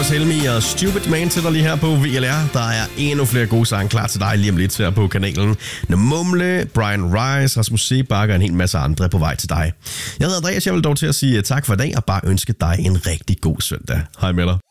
Tell Me og Stupid Man til dig lige her på VLR. Der er endnu flere gode sange klar til dig lige om lidt her på kanalen. Mumle, Brian Rice, Rasmus Sebakker og en hel masse andre på vej til dig. Jeg hedder Andreas, jeg vil dog til at sige tak for i dag og bare ønske dig en rigtig god søndag. Hej med dig.